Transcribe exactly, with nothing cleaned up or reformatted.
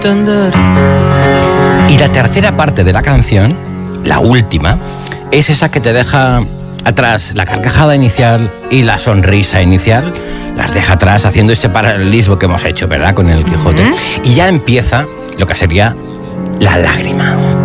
Y la tercera parte de la canción, la última, es esa que te deja atrás la carcajada inicial y la sonrisa inicial, las deja atrás haciendo ese paralelismo que hemos hecho, ¿verdad?, con el Quijote. Uh-huh. Y ya empieza lo que sería la lágrima.